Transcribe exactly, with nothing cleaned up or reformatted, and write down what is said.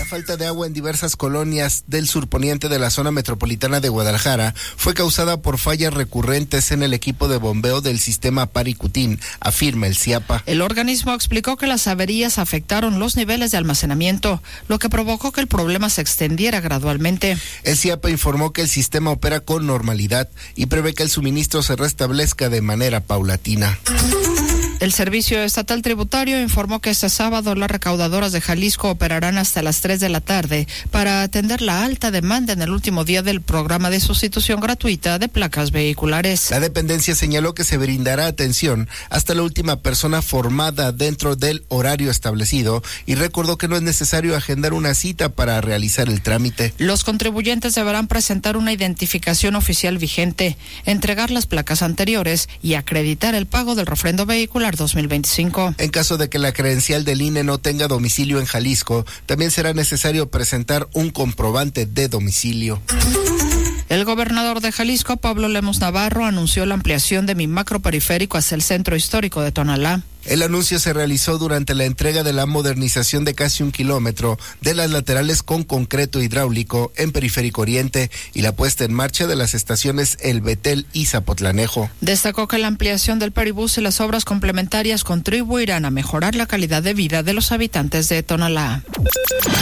La falta de agua en diversas colonias del surponiente de la zona metropolitana de Guadalajara fue causada por fallas recurrentes en el equipo de bombeo del sistema Paricutín, afirma el CIAPA. El organismo explicó que las averías afectaron los niveles de almacenamiento, lo que provocó que el problema se extendiera gradualmente. El CIAPA informó que el sistema opera con normalidad y prevé que el suministro se restablezca de manera paulatina. El Servicio Estatal Tributario informó que este sábado las recaudadoras de Jalisco operarán hasta las tres de la tarde para atender la alta demanda en el último día del programa de sustitución gratuita de placas vehiculares. La dependencia señaló que se brindará atención hasta la última persona formada dentro del horario establecido y recordó que no es necesario agendar una cita para realizar el trámite. Los contribuyentes deberán presentar una identificación oficial vigente, entregar las placas anteriores y acreditar el pago del refrendo vehicular dos mil veinticinco. En caso de que la credencial del I N E no tenga domicilio en Jalisco, también será necesario presentar un comprobante de domicilio. El gobernador de Jalisco, Pablo Lemos Navarro, anunció la ampliación de mi macroperiférico hacia el centro histórico de Tonalá. El anuncio se realizó durante la entrega de la modernización de casi un kilómetro de las laterales con concreto hidráulico en Periférico Oriente y la puesta en marcha de las estaciones El Betel y Zapotlanejo. Destacó que la ampliación del peribús y las obras complementarias contribuirán a mejorar la calidad de vida de los habitantes de Tonalá.